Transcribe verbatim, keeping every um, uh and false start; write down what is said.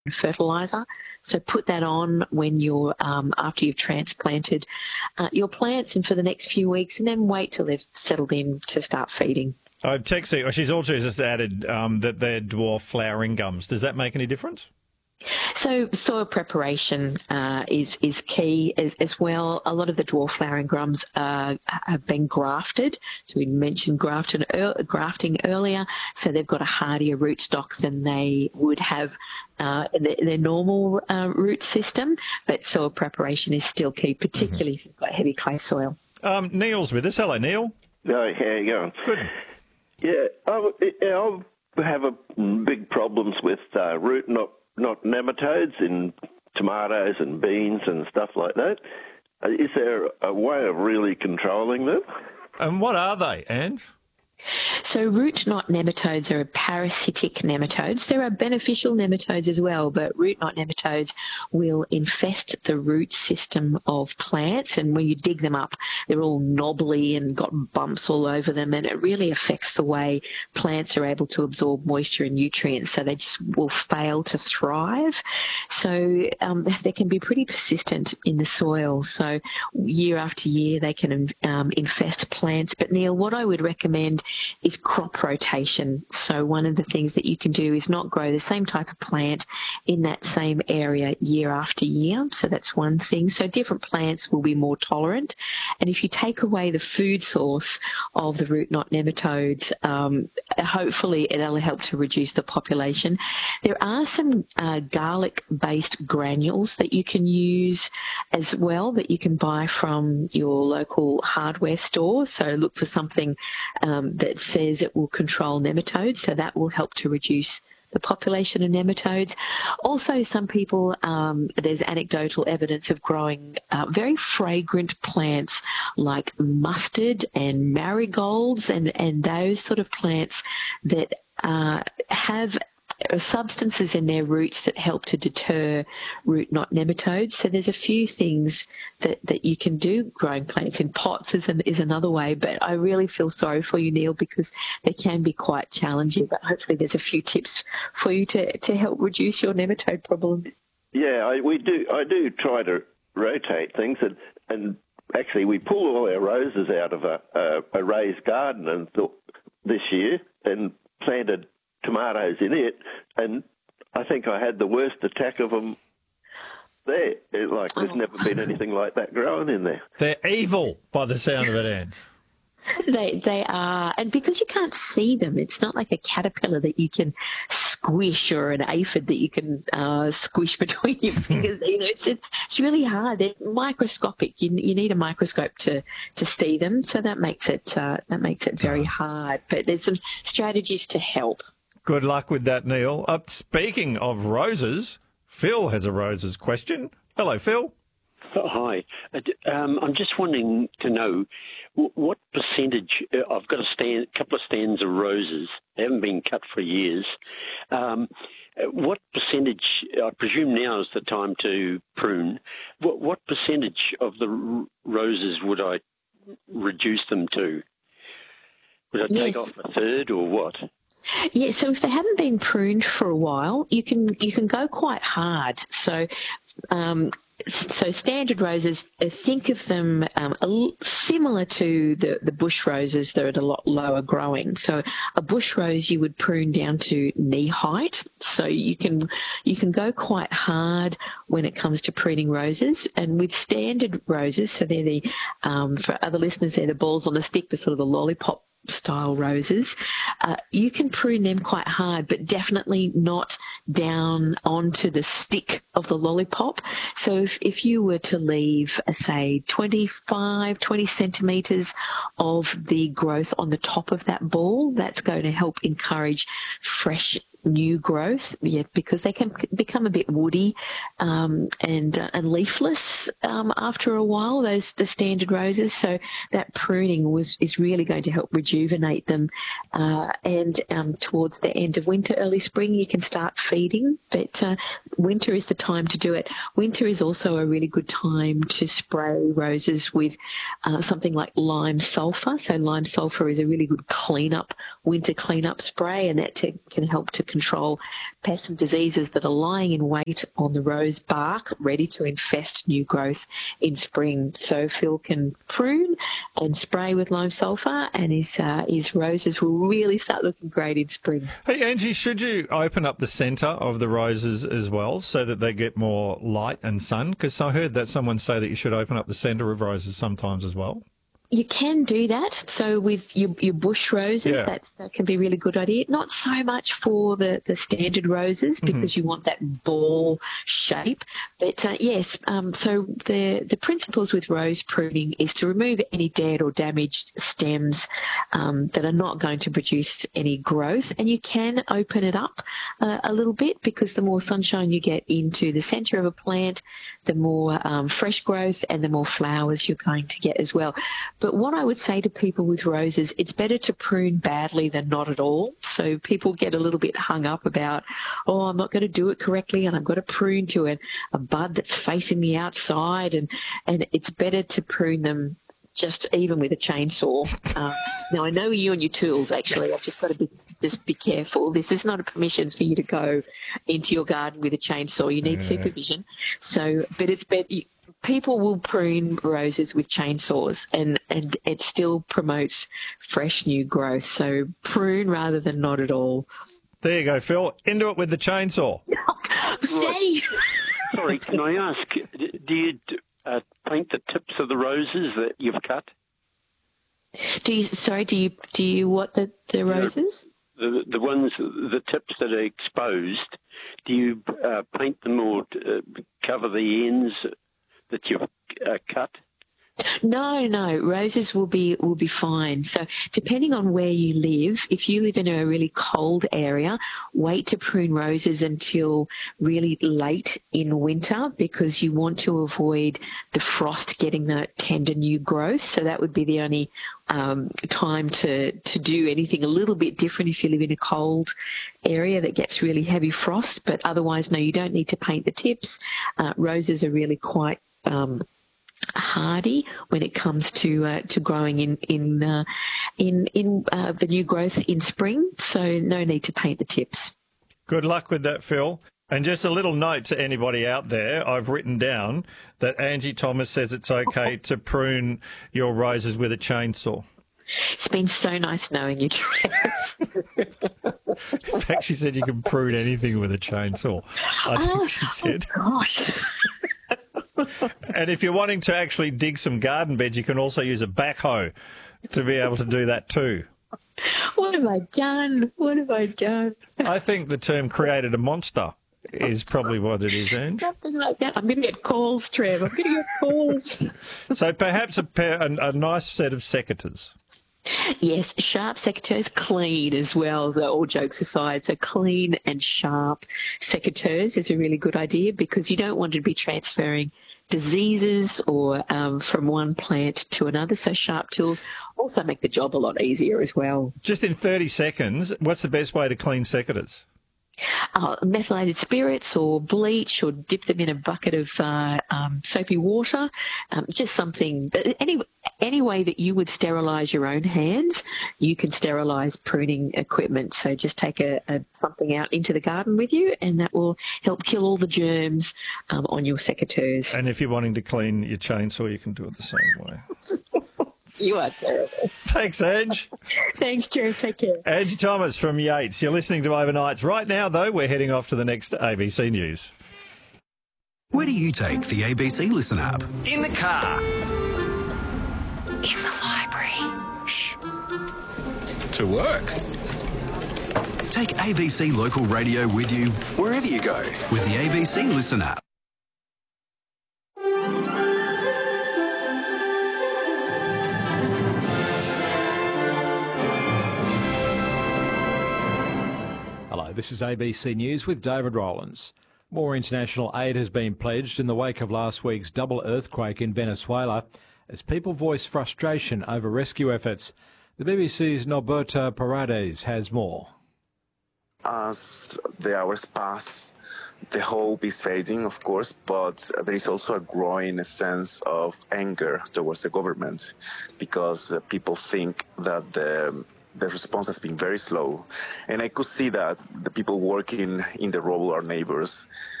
fertiliser. So put that on when you're um, after you've transplanted uh, your plants, and for the next few weeks, and then wait till they've settled in to start feeding. I'm texting. Oh, she's also just added um, that they're dwarf flowering gums. Does that make any difference? So soil preparation uh, is is key as, as well. A lot of the dwarf flowering gums uh, have been grafted. So we mentioned grafting, er, grafting earlier. So they've got a hardier rootstock than they would have uh, in their, their normal uh, root system. But soil preparation is still key, particularly mm-hmm. if you've got heavy clay soil. Um, Neil's with us. Hello, Neil. Oh, how you going? Good. Yeah, I, I have a big problems with uh, root not not nematodes in tomatoes and beans and stuff like that. Uh, is there a way of really controlling them? And what are they, Ange? So root knot nematodes are parasitic nematodes. There are beneficial nematodes as well, but root knot nematodes will infest the root system of plants, and when you dig them up, they're all knobbly and got bumps all over them, and it really affects the way plants are able to absorb moisture and nutrients, so they just will fail to thrive. So um, they can be pretty persistent in the soil. So year after year, they can um, infest plants. But Neil, what I would recommend is crop rotation. So one of the things that you can do is not grow the same type of plant in that same area year after year. So that's one thing. So different plants will be more tolerant. And if you take away the food source of the root knot nematodes, um, hopefully it'll help to reduce the population. There are some uh, garlic-based granules that you can use as well, that you can buy from your local hardware store. So look for something um, that says it will control nematodes, so that will help to reduce the population of nematodes. Also, some people, um, there's anecdotal evidence of growing uh, very fragrant plants like mustard and marigolds and, and those sort of plants that uh, have substances in their roots that help to deter root knot nematodes. So there's a few things that, that you can do. Growing plants in pots is, an, is another way, but I really feel sorry for you, Neil, because they can be quite challenging, but hopefully there's a few tips for you to, to help reduce your nematode problem. Yeah, I, we do. I do try to rotate things, and, and actually we pull all our roses out of a, a, a raised garden and th- this year and planted tomatoes in it, and I think I had the worst attack of them there. It, like, there's oh. never been anything like that growing in there. They're evil by the sound of it, Anne. They they are, and because you can't see them, it's not like a caterpillar that you can squish or an aphid that you can uh, squish between your fingers. You know, it's it's really hard. They're microscopic. You you need a microscope to, to see them, so that makes it uh, that makes it very hard. But there's some strategies to help. Good luck with that, Neil. Uh, speaking of roses, Phil has a roses question. Hello, Phil. Oh, hi. Um, I'm just wanting to know what percentage. Uh, I've got a stand, couple of stands of roses. They haven't been cut for years. Um, what percentage? I presume now is the time to prune. What, what percentage of the r- roses would I reduce them to? Would I take Yes. off a third or what? Yeah, so if they haven't been pruned for a while, you can you can go quite hard. So, um, so standard roses, uh, think of them um, a l- similar to the, the bush roses. They're at a lot lower growing. So a bush rose you would prune down to knee height. So you can you can go quite hard when it comes to pruning roses. And with standard roses, so they're the um, for other listeners, they're the balls on the stick, the sort of the lollipop style roses, uh, you can prune them quite hard, but definitely not down onto the stick of the lollipop. So if, if you were to leave, uh, say, twenty-five, twenty centimetres of the growth on the top of that ball, that's going to help encourage fresh new growth, yeah, because they can become a bit woody um, and uh, and leafless um, after a while, those the standard roses. So that pruning was is really going to help rejuvenate them. Uh, and um, towards the end of winter, early spring, you can start feeding. But uh, winter is the time to do it. Winter is also a really good time to spray roses with uh, something like lime sulphur. So lime sulphur is a really good cleanup, winter cleanup spray, and that to, can help to control pests and diseases that are lying in wait on the rose bark, ready to infest new growth in spring. So Phil can prune and spray with lime sulphur, and his, uh, his roses will really start looking great in spring. Hey, Angie, should you open up the centre of the roses as well so that they get more light and sun? Because I heard that someone say that you should open up the centre of roses sometimes as well. You can do that. So with your, your bush roses, yeah. that's, that can be a really good idea. Not so much for the, the standard roses because mm-hmm. you want that ball shape. But uh, yes, um, so the, the principles with rose pruning is to remove any dead or damaged stems um, that are not going to produce any growth. And you can open it up uh, a little bit because the more sunshine you get into the centre of a plant, the more um, fresh growth and the more flowers you're going to get as well. But what I would say to people with roses, it's better to prune badly than not at all. So people get a little bit hung up about, oh, I'm not going to do it correctly and I've got to prune to a, a bud that's facing the outside. And, and it's better to prune them just even with a chainsaw. Um, now, I know you and your tools, actually. Yes. I've just got to be just be careful. This is not a permission for you to go into your garden with a chainsaw. You need yeah. supervision. So, but it's better. People will prune roses with chainsaws and, and it still promotes fresh new growth. So prune rather than not at all. There you go, Phil. Into it with the chainsaw. Right. Sorry, can I ask, do you uh, paint the tips of the roses that you've cut? Do you, sorry, do you, do you what, the, the roses? You know, the, the ones, the tips that are exposed, do you uh, paint them or uh, cover the ends that you've uh, cut? No, no, roses will be will be fine. So depending on where you live, if you live in a really cold area, wait to prune roses until really late in winter because you want to avoid the frost getting that tender new growth. So that would be the only um, time to, to do anything a little bit different if you live in a cold area that gets really heavy frost. But otherwise, no, you don't need to paint the tips. Uh, roses are really quite um, hardy when it comes to uh, to growing in in uh, in in uh, the new growth in spring. So no need to paint the tips. Good luck with that, Phil. And just a little note to anybody out there, I've written down that Angie Thomas says it's okay to prune your roses with a chainsaw. It's been so nice knowing you, Trev. In fact, she said you can prune anything with a chainsaw. I think oh, she said. Oh, gosh. And if you're wanting to actually dig some garden beds, you can also use a backhoe to be able to do that too. What have I done? What have I done? I think the term created a monster is probably what it is, Ange. Something like that. I'm going to get calls, Trev. I'm going to get calls. So perhaps a, pair, a, a nice set of secateurs. Yes, sharp secateurs, clean as well, so all jokes aside. So clean and sharp secateurs is a really good idea because you don't want to be transferring diseases or um, from one plant to another. So sharp tools also make the job a lot easier as well. Just in thirty seconds, what's the best way to clean secateurs? Uh, methylated spirits or bleach, or dip them in a bucket of uh, um, soapy water. Um, just something, that, any any way that you would sterilise your own hands, you can sterilise pruning equipment. So just take a, a something out into the garden with you, and that will help kill all the germs um, on your secateurs. And if you're wanting to clean your chainsaw, you can do it the same way. You are terrible. Thanks, Ange. Thanks, Drew. Take care. Angie Thomas from Yates. You're listening to Overnights. Right now, though, we're heading off to the next A B C News. Where do you take the A B C Listen app? In the car. In the library. Shh. To work. Take A B C Local Radio with you wherever you go with the A B C Listen app. Hello, this is A B C News with David Rowlands. More international aid has been pledged in the wake of last week's double earthquake in Venezuela as people voice frustration over rescue efforts. The B B C's Norberto Paredes has more. As the hours pass, the hope is fading, of course, but there is also a growing sense of anger towards the government because uh, people think that the, the response has been very slow. And I could see that the people working in the rubble, our neighbors,